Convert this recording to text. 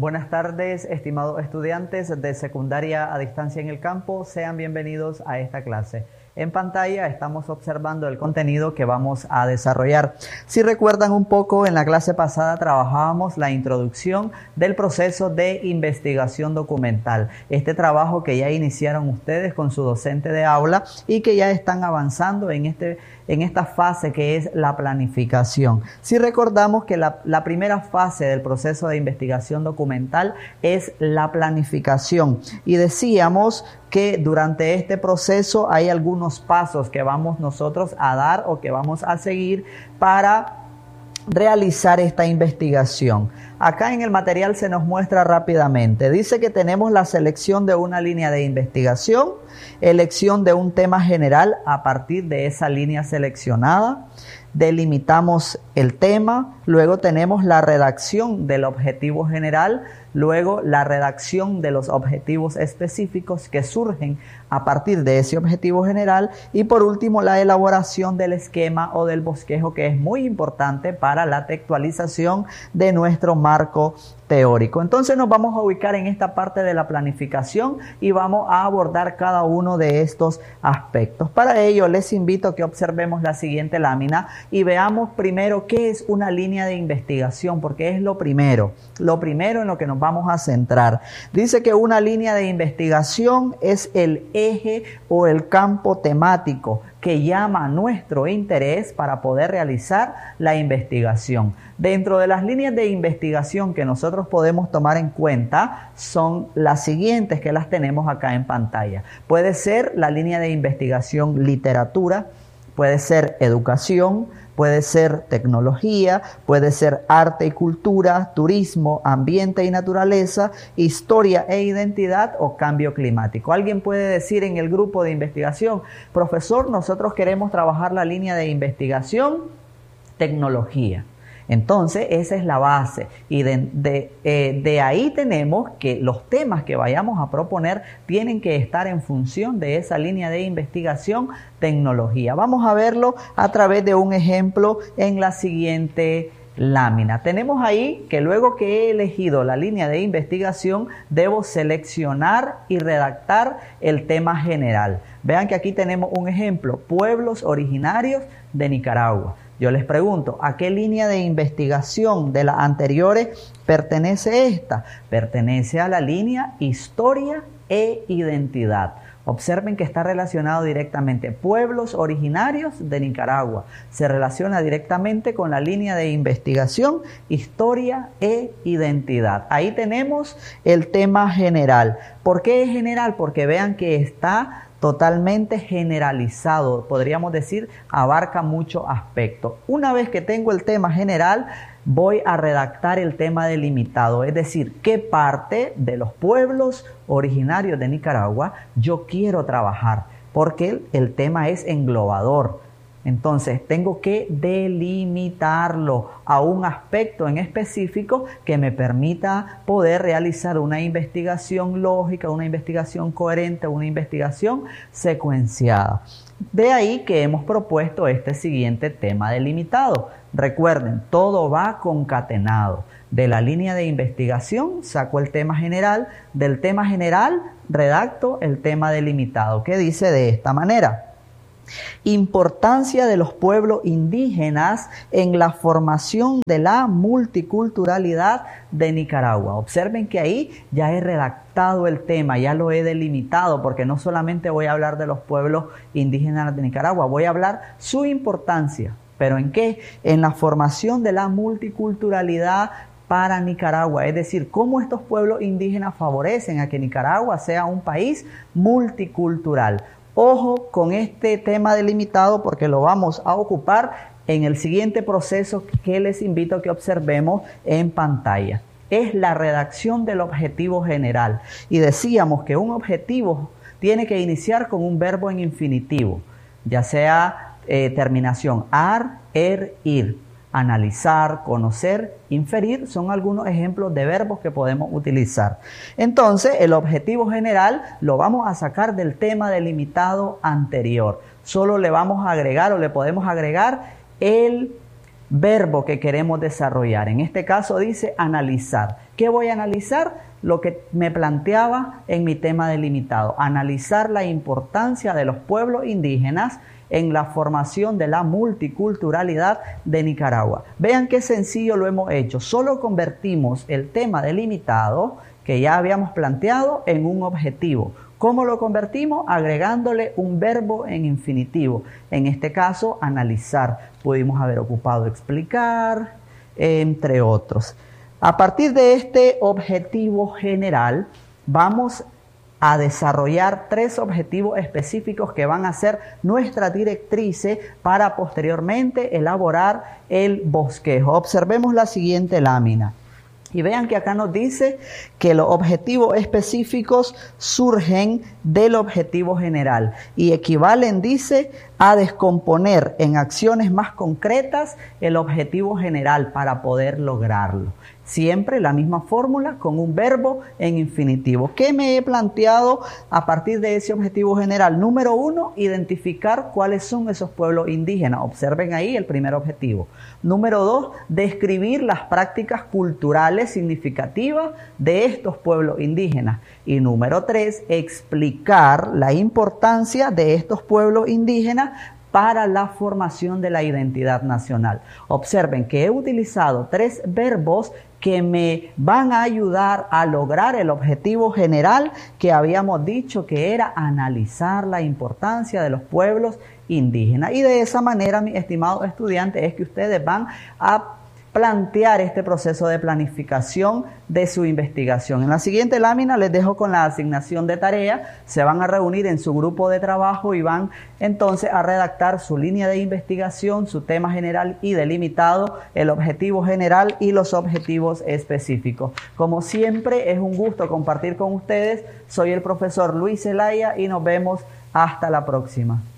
Buenas tardes, estimados estudiantes de secundaria a distancia en el campo. Sean bienvenidos a esta clase. En pantalla estamos observando el contenido que vamos a desarrollar. Si recuerdan un poco, en la clase pasada trabajábamos la introducción del proceso de investigación documental. Este trabajo que ya iniciaron ustedes con su docente de aula y que ya están avanzando en esta fase que es la planificación. Si recordamos que la primera fase del proceso de investigación documental es la planificación y decíamos que durante este proceso hay algunos pasos que vamos nosotros a dar o que vamos a seguir para realizar esta investigación. Acá en el material se nos muestra rápidamente. Dice que tenemos la selección de una línea de investigación, elección de un tema general a partir de esa línea seleccionada, delimitamos el tema, luego tenemos la redacción del objetivo general, luego la redacción de los objetivos específicos que surgen a partir de ese objetivo general y por último la elaboración del esquema o del bosquejo, que es muy importante para la textualización de nuestro marco teórico. Entonces nos vamos a ubicar en esta parte de la planificación y vamos a abordar cada uno de estos aspectos. Para ello les invito a que observemos la siguiente lámina y veamos primero qué es una línea de investigación, porque es lo primero en lo que nos vamos a centrar. Dice que una línea de investigación es el eje o el campo temático que llama nuestro interés para poder realizar la investigación. Dentro de las líneas de investigación que nosotros podemos tomar en cuenta son las siguientes que las tenemos acá en pantalla. Puede ser la línea de investigación literatura, puede ser educación, puede ser tecnología, puede ser arte y cultura, turismo, ambiente y naturaleza, historia e identidad o cambio climático. Alguien puede decir en el grupo de investigación: profesor, nosotros queremos trabajar la línea de investigación tecnología. Entonces esa es la base y de ahí tenemos que los temas que vayamos a proponer tienen que estar en función de esa línea de investigación tecnología. Vamos a verlo a través de un ejemplo en la siguiente lámina. Tenemos ahí que luego que he elegido la línea de investigación debo seleccionar y redactar el tema general. Vean que aquí tenemos un ejemplo: pueblos originarios de Nicaragua. Yo les pregunto, ¿a qué línea de investigación de las anteriores pertenece esta? Pertenece a la línea historia e identidad. Observen que está relacionado directamente. Pueblos originarios de Nicaragua. Se relaciona directamente con la línea de investigación historia e identidad. Ahí tenemos el tema general. ¿Por qué es general? Porque vean que está totalmente generalizado, podríamos decir, abarca muchos aspectos. Una vez que tengo el tema general, voy a redactar el tema delimitado, es decir, qué parte de los pueblos originarios de Nicaragua yo quiero trabajar, porque el tema es englobador. Entonces tengo que delimitarlo a un aspecto en específico que me permita poder realizar una investigación lógica, una investigación coherente, una investigación secuenciada. De ahí que hemos propuesto este siguiente tema delimitado. Recuerden, todo va concatenado. De la línea de investigación saco el tema general, del tema general redacto el tema delimitado, que dice de esta manera: importancia de los pueblos indígenas en la formación de la multiculturalidad de Nicaragua. Observen que ahí ya he redactado el tema, ya lo he delimitado, porque no solamente voy a hablar de los pueblos indígenas de Nicaragua, voy a hablar su importancia. ¿Pero en qué? En la formación de la multiculturalidad para Nicaragua, es decir, cómo estos pueblos indígenas favorecen a que Nicaragua sea un país multicultural. Ojo con este tema delimitado porque lo vamos a ocupar en el siguiente proceso que les invito a que observemos en pantalla. Es la redacción del objetivo general. Y decíamos que un objetivo tiene que iniciar con un verbo en infinitivo, ya sea terminación ar, ir. Analizar, conocer, inferir son algunos ejemplos de verbos que podemos utilizar. Entonces, el objetivo general lo vamos a sacar del tema delimitado anterior. Solo le vamos a agregar o le podemos agregar el verbo que queremos desarrollar. En este caso dice analizar. ¿Qué voy a analizar? Lo que me planteaba en mi tema delimitado. Analizar la importancia de los pueblos indígenas en la formación de la multiculturalidad de Nicaragua. Vean qué sencillo lo hemos hecho. Solo convertimos el tema delimitado que ya habíamos planteado en un objetivo. ¿Cómo lo convertimos? Agregándole un verbo en infinitivo. En este caso, analizar. Pudimos haber ocupado explicar, entre otros. A partir de este objetivo general, vamos a desarrollar 3 objetivos específicos que van a ser nuestra directriz para posteriormente elaborar el bosquejo. Observemos la siguiente lámina. Y vean que acá nos dice que los objetivos específicos surgen del objetivo general y equivalen, dice, a descomponer en acciones más concretas el objetivo general para poder lograrlo. Siempre la misma fórmula con un verbo en infinitivo. ¿Qué me he planteado a partir de ese objetivo general? Número 1, identificar cuáles son esos pueblos indígenas. Observen ahí el primer objetivo. Número 2, describir las prácticas culturales significativas de estos pueblos indígenas. Y número 3, explicar la importancia de estos pueblos indígenas para la formación de la identidad nacional. Observen que he utilizado 3 verbos que me van a ayudar a lograr el objetivo general que habíamos dicho que era analizar la importancia de los pueblos indígenas. Y de esa manera, mis estimados estudiantes, es que ustedes van a plantear este proceso de planificación de su investigación. En la siguiente lámina les dejo con la asignación de tarea. Se van a reunir en su grupo de trabajo y van entonces a redactar su línea de investigación, su tema general y delimitado, el objetivo general y los objetivos específicos. Como siempre, es un gusto compartir con ustedes. Soy el profesor Luis Zelaya y nos vemos hasta la próxima.